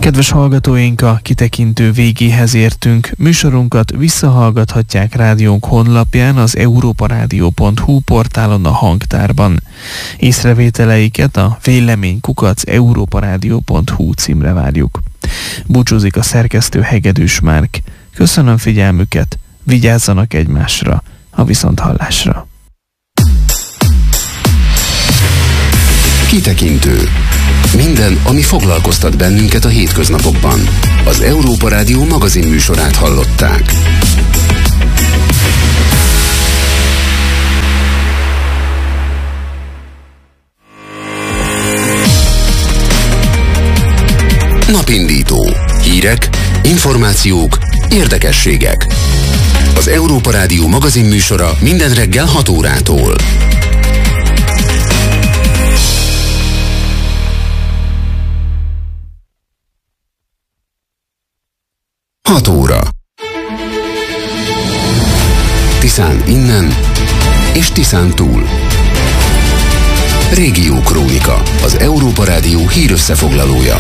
Kedves hallgatóink, a kitekintő végéhez értünk. Műsorunkat visszahallgathatják rádiónk honlapján, az europaradio.hu portálon, a hangtárban. Észrevételeiket a vélemény@europaradio.hu címre várjuk. Búcsúzik a szerkesztő, Hegedűs Márk. Köszönöm figyelmüket, vigyázzanak egymásra, a viszonthallásra. Kitekintő. Minden, ami foglalkoztat bennünket a hétköznapokban. Az Európa Rádió magazin műsorát hallották. Napindító. Hírek, információk, érdekességek. Az Európa Rádió magazin műsora minden reggel 6 órától. Óra. Tiszán innen és Tiszán túl. Régiókrónika, az Európa Rádió hírösszefoglalója.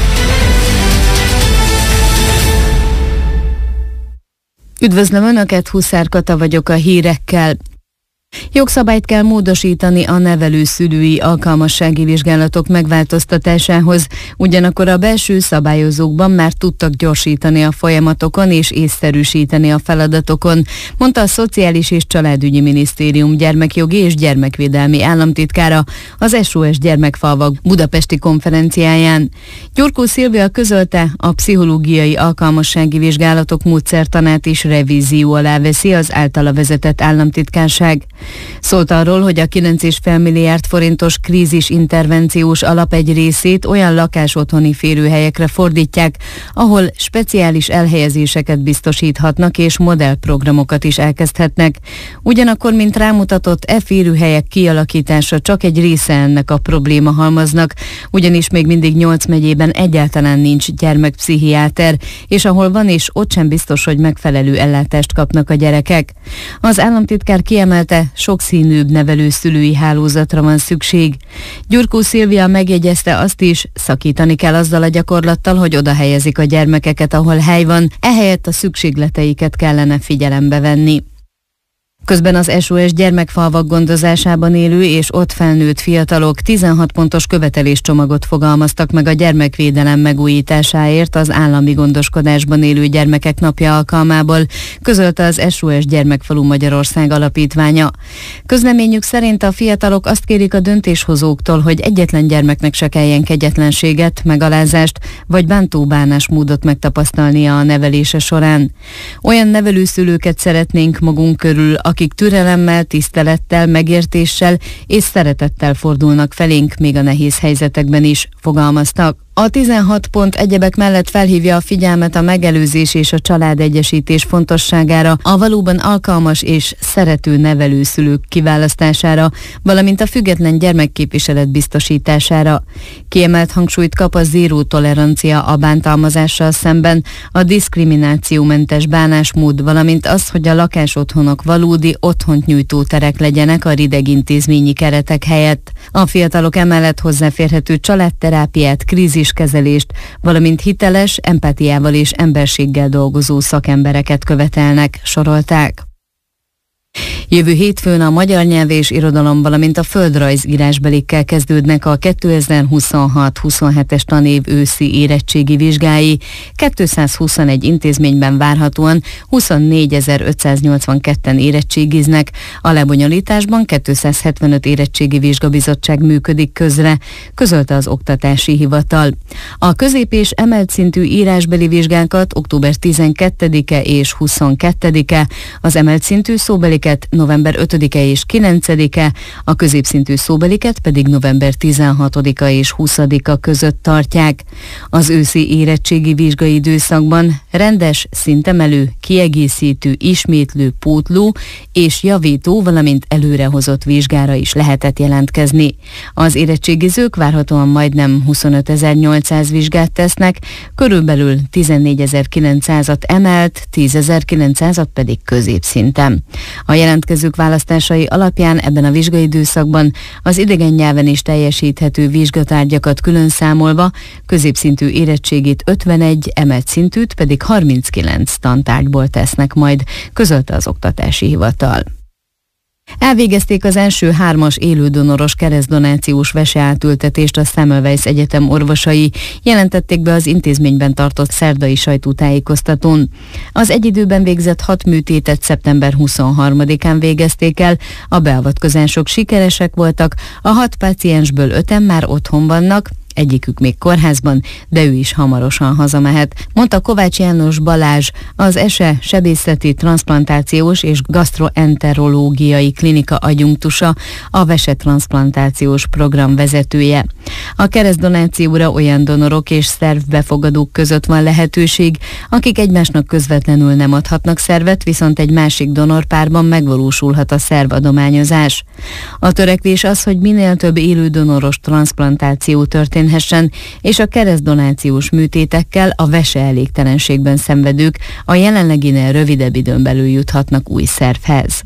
Üdvözlöm Önöket, Huszár Kata vagyok a hírekkel. Jogszabályt kell módosítani a nevelőszülői alkalmassági vizsgálatok megváltoztatásához, ugyanakkor a belső szabályozókban már tudtak gyorsítani a folyamatokon és észszerűsíteni a feladatokon, mondta a Szociális és Családügyi Minisztérium gyermekjogi és gyermekvédelmi államtitkára az SOS Gyermekfalvak budapesti konferenciáján. Gyurkó Szilvia közölte, a pszichológiai alkalmassági vizsgálatok módszertanát is revízió alá veszi az általa vezetett államtitkárság. Szólt arról, hogy a 9,5 milliárd forintos krízisintervenciós alap egy részét olyan lakásotthoni férőhelyekre fordítják, ahol speciális elhelyezéseket biztosíthatnak és modellprogramokat is elkezdhetnek. Ugyanakkor, mint rámutatott, férőhelyek kialakítása csak egy része ennek a problémahalmaznak, ugyanis még mindig 8 megyében egyáltalán nincs gyermekpszichiáter, és ahol van is, ott sem biztos, hogy megfelelő ellátást kapnak a gyerekek. Az államtitkár kiemelte, sokszínűbb nevelőszülői hálózatra van szükség. Gyurkó Szilvia megjegyezte azt is, szakítani kell azzal a gyakorlattal, hogy oda helyezik a gyermekeket, ahol hely van, ehelyett a szükségleteiket kellene figyelembe venni. Közben az SOS Gyermekfalvak gondozásában élő és ott felnőtt fiatalok 16 pontos követeléscsomagot fogalmaztak meg a gyermekvédelem megújításáért az állami gondoskodásban élő gyermekek napja alkalmából, közölte az SOS Gyermekfalu Magyarország alapítványa. Közleményük szerint a fiatalok azt kérik a döntéshozóktól, hogy egyetlen gyermeknek se kelljen kegyetlenséget, megalázást vagy bántó bánásmódot megtapasztalnia a nevelése során. Olyan nevelőszülőket szeretnénk magunk körül, akik türelemmel, tisztelettel, megértéssel és szeretettel fordulnak felénk még a nehéz helyzetekben is, fogalmaztak. A 16 pont egyebek mellett felhívja a figyelmet a megelőzés és a családegyesítés fontosságára, a valóban alkalmas és szerető nevelőszülők kiválasztására, valamint a független gyermekképviselet biztosítására. Kiemelt hangsúlyt kap a zéró tolerancia a bántalmazással szemben, a diszkriminációmentes bánásmód, valamint az, hogy a lakásotthonok valódi otthont nyújtó terek legyenek a rideg intézményi keretek helyett. A fiatalok emellett hozzáférhető családterápiát, kríziskezelést, valamint hiteles, empátiával és emberséggel dolgozó szakembereket követelnek, sorolták. Jövő hétfőn a magyar nyelv és irodalom, valamint a földrajz írásbelikkel kezdődnek a 2026-27-es tanév őszi érettségi vizsgái. 221 intézményben várhatóan 24.582-en érettségiznek. A lebonyolításban 275 érettségi vizsgabizottság működik közre, közölte az Oktatási Hivatal. A közép- és emelt szintű írásbeli vizsgákat október 12-e és 22-e, az emelt szintű szóbeliket november 5-e és 9-e, a középszintű szóbeliket pedig november 16-a és 20-a között tartják. Az őszi érettségi vizsgai időszakban rendes, szintemelő, kiegészítő, ismétlő, pótló és javító, valamint előrehozott vizsgára is lehetett jelentkezni. Az érettségizők várhatóan majdnem 25.800 vizsgát tesznek, körülbelül 14.900-at emelt, 10.900-at pedig középszinten. A jelentkezők választásai alapján ebben a vizsgaidőszakban az idegen nyelven is teljesíthető vizsgatárgyakat külön számolva középszintű érettségét 51, emelt szintűt pedig 39 tantárgyból tesznek majd, közölte az Oktatási Hivatal. Elvégezték az első 3-as élődonoros keresztdonációs veseátültetést a Semmelweis Egyetem orvosai, jelentették be az intézményben tartott szerdai sajtótájékoztatón. Az egy időben végzett 6 műtétet szeptember 23-án végezték el, a beavatkozások sikeresek voltak, a 6 páciensből 5-en már otthon vannak, egyikük még kórházban, de ő is hamarosan hazamehet, mondta Kovács János Balázs, az ESE sebészeti, transzplantációs és gasztroenterológiai klinika adjunktusa, a vesetranszplantációs program vezetője. A keresztdonációra olyan donorok és szervbefogadók között van lehetőség, akik egymásnak közvetlenül nem adhatnak szervet, viszont egy másik donorpárban megvalósulhat a szervadományozás. A törekvés az, hogy minél több élő donoros transzplantáció történhessen, és a keresztdonációs műtétekkel a veseelégtelenségben szenvedők a jelenleginél rövidebb időn belül juthatnak új szervhez.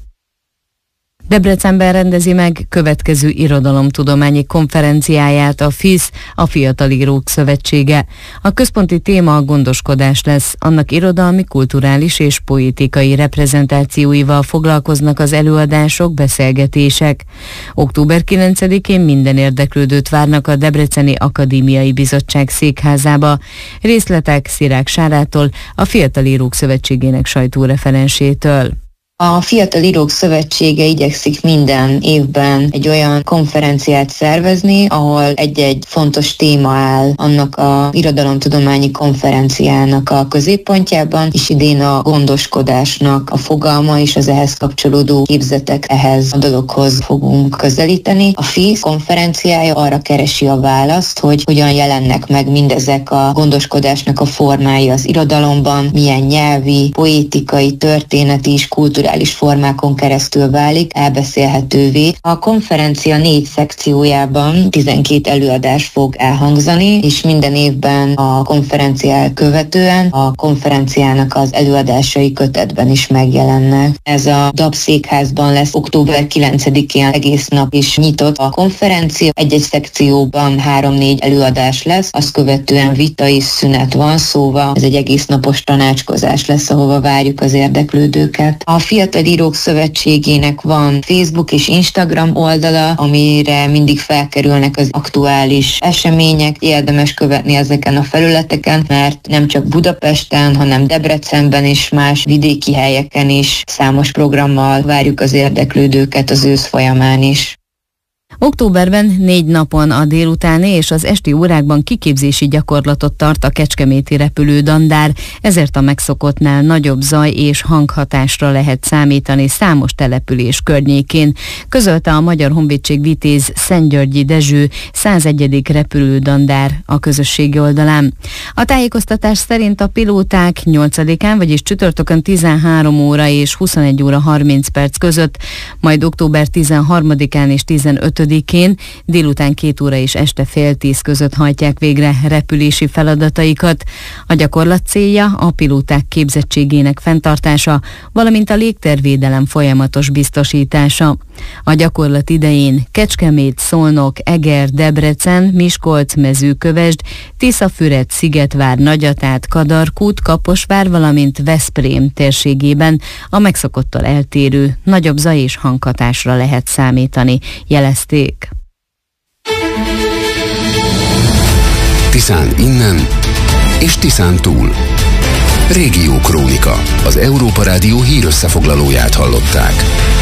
Debrecenben rendezi meg következő irodalomtudományi konferenciáját a FISZ, a Fiatal Írók Szövetsége. A központi téma a gondoskodás lesz, annak irodalmi, kulturális és poétikai reprezentációival foglalkoznak az előadások, beszélgetések. Október 9-én minden érdeklődőt várnak a Debreceni Akadémiai Bizottság székházába. Részletek Szirák Sárától, a Fiatal Írók Szövetségének sajtóreferensétől. A Fiatal Írók Szövetsége igyekszik minden évben egy olyan konferenciát szervezni, ahol egy-egy fontos téma áll annak a irodalomtudományi konferenciának a középpontjában, és idén a gondoskodásnak a fogalma és az ehhez kapcsolódó képzetek ehhez a dologhoz fogunk közelíteni. A FISZ konferenciája arra keresi a választ, hogy hogyan jelennek meg mindezek a gondoskodásnak a formái az irodalomban, milyen nyelvi, poétikai, történeti és kulturális formákon keresztül válik elbeszélhetővé. A konferencia 4 szekciójában 12 előadás fog elhangzani, és minden évben a konferenciát követően a konferenciának az előadásai kötetben is megjelennek. Ez a DAB székházban lesz október 9-én egész nap is nyitott a konferencia. Egy-egy szekcióban 3-4 előadás lesz, azt követően vita és szünet van, szóval ez egy egész napos tanácskozás lesz, ahova várjuk az érdeklődőket. A Fiatal Írók Szövetségének van Facebook és Instagram oldala, amire mindig felkerülnek az aktuális események. Érdemes követni ezeken a felületeken, mert nem csak Budapesten, hanem Debrecenben és más vidéki helyeken is számos programmal várjuk az érdeklődőket az ősz folyamán is. Októberben 4 napon a délutáni és az esti órákban kiképzési gyakorlatot tart a kecskeméti repülődandár, ezért a megszokottnál nagyobb zaj és hanghatásra lehet számítani számos település környékén, közölte a Magyar Honvédség vitéz Szentgyörgyi Dezső 101. repülődandár a közösségi oldalán. A tájékoztatás szerint a pilóták 8-án, vagyis csütörtökön 13 óra és 21 óra 30 perc között, majd október 13-án és 15-én délután 2 óra és este fél 10 között hajtják végre repülési feladataikat. A gyakorlat célja a pilóták képzettségének fenntartása, valamint a légtérvédelem folyamatos biztosítása. A gyakorlat idején Kecskemét, Szolnok, Eger, Debrecen, Miskolc, Mezőkövesd, Tiszafüred, Szigetvár, Nagyatát, Kadarkút, Kaposvár, valamint Veszprém térségében a megszokottól eltérő, nagyobb zaj és hanghatásra lehet számítani, jelezték. Tiszán innen és Tiszán túl. Régió Krónika, az Európa Rádió hírösszefoglalóját hallották.